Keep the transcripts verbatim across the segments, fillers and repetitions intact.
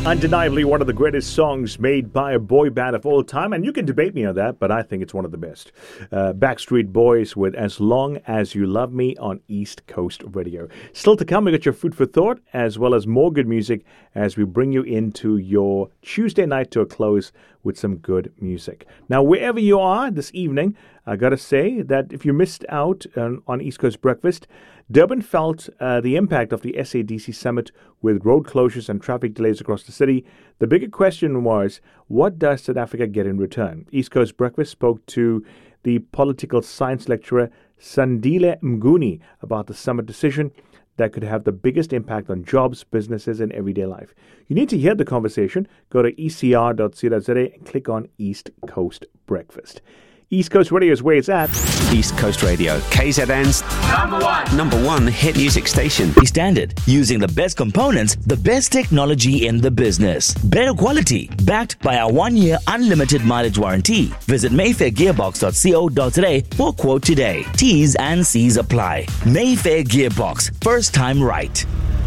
Undeniably one of the greatest songs made by a boy band of all time, and you can debate me on that, but I think it's one of the best. Uh, Backstreet Boys with As Long As You Love Me on East Coast Radio. Still to come, we got your food for thought, as well as more good music as we bring you into your Tuesday night to a close with some good music. Now, wherever you are this evening, I got to say that if you missed out on, on East Coast Breakfast, Durban felt uh, the impact of the S A D C summit with road closures and traffic delays across the city. The bigger question was, what does South Africa get in return? East Coast Breakfast spoke to the political science lecturer Sandile Mnguni about the summit decision that could have the biggest impact on jobs, businesses, and everyday life. You need to hear the conversation. Go to e c r dot co dot z a and click on East Coast Breakfast. East Coast Radio is where it's at. East Coast Radio, K Z N's number one, number one hit music station. Standard, using the best components, the best technology in the business. Better quality, backed by our one-year unlimited mileage warranty. Visit mayfair gearbox dot co dot za for quote today. T's and C's apply. Mayfair Gearbox, first time right.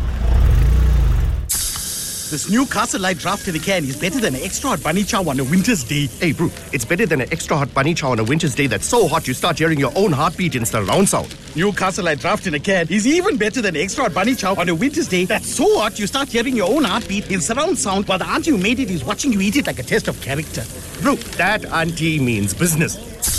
This new Castle Light draft in a can is better than an extra hot bunny chow on a winter's day. Hey, bro, it's better than an extra hot bunny chow on a winter's day that's so hot you start hearing your own heartbeat in surround sound. New Castle Light draft in a can is even better than extra hot bunny chow on a winter's day that's so hot you start hearing your own heartbeat in surround sound while the auntie who made it is watching you eat it like a test of character. Bro, that auntie means business.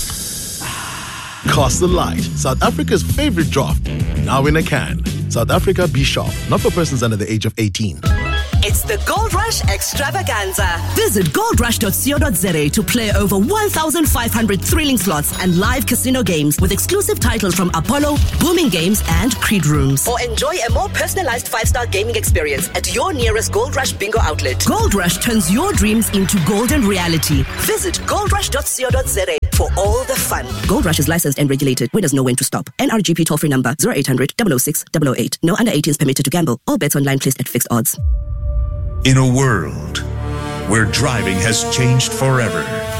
Castle Light, South Africa's favorite draft. Now in a can. South Africa, be sharp. Not for persons under the age of eighteen. It's the Gold Rush Extravaganza. Visit gold rush dot co dot za to play over one thousand five hundred thrilling slots and live casino games with exclusive titles from Apollo, Booming Games, and Creed Rooms. Or enjoy a more personalized five-star gaming experience at your nearest Gold Rush bingo outlet. Gold Rush turns your dreams into golden reality. Visit gold rush dot co dot za for all the fun. Gold Rush is licensed and regulated. Winners know when to stop. N R G P toll-free number zero eight hundred, double oh six, double oh eight. No under eighteens permitted to gamble. All bets online placed at fixed odds. In a world where driving has changed forever,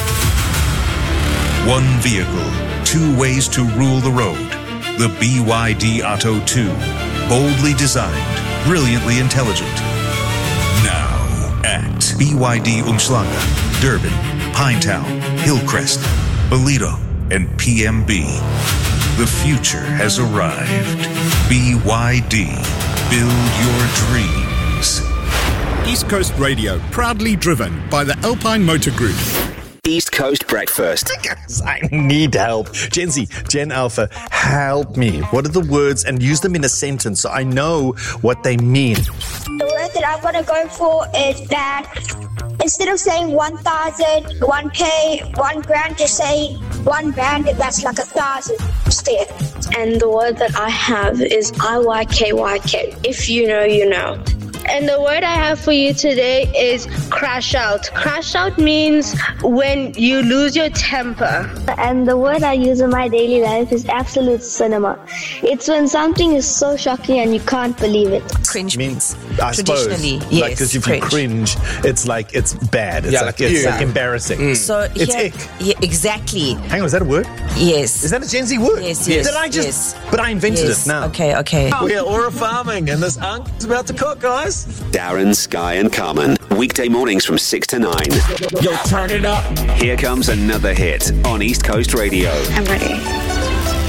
one vehicle, two ways to rule the road. The B Y D Atto two, boldly designed, brilliantly intelligent. Now at B Y D Umhlanga, Durban, Pinetown, Hillcrest, Ballito, and P M B. The future has arrived. B Y D, build your dreams. East Coast Radio, proudly driven by the Alpine Motor Group. East Coast Breakfast. I need help. Gen Z, Gen Alpha, help me. What are the words, and use them in a sentence so I know what they mean. The word that I'm going to go for is bad. Instead of saying one thousand, one K, one grand, just say one band, that's like a thousand instead. And the word that I have is I Y K Y K. If you know, you know. And the word I have for you today is crash out. Crash out means when you lose your temper. And the word I use in my daily life is absolute cinema. It's when something is so shocking and you can't believe it. Cringe means, I suppose, yes, like, because if cringe. you cringe, it's like it's bad. It's Yeah, like it's yeah. like embarrassing. Mm. So it's here, ick. Yeah, exactly. Hang on, is that a word? Yes. Is that a Gen Z word? Yes, yes. Did I just? Yes. But I invented yes. it now. Okay, okay. We're at Aura Farming, and this unc's about to cook, guys. Darren, Sky, and Carmen. Weekday mornings from six to nine. Yo, turn it up. Here comes another hit on East Coast Radio. I'm ready.